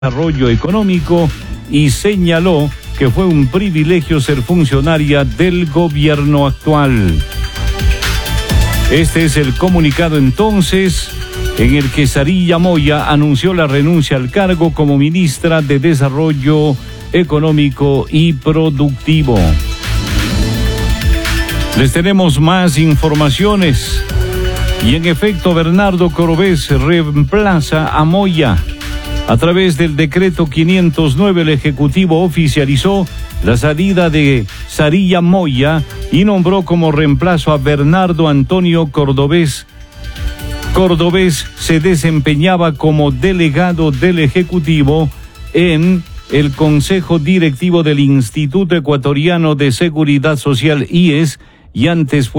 Desarrollo Económico y señaló que fue un privilegio ser funcionaria del gobierno actual. Este es el comunicado entonces en el que Sarilla Moya anunció la renuncia al cargo como ministra de Desarrollo Económico y Productivo. Les tenemos más informaciones y en efecto Bernardo Cordovés reemplaza a Moya. A través del decreto 509, el Ejecutivo oficializó la salida de Sarilla Moya y nombró como reemplazo a Bernardo Antonio Cordovés. Cordovés se desempeñaba como delegado del Ejecutivo en el Consejo Directivo del Instituto Ecuatoriano de Seguridad Social, IES, y antes fue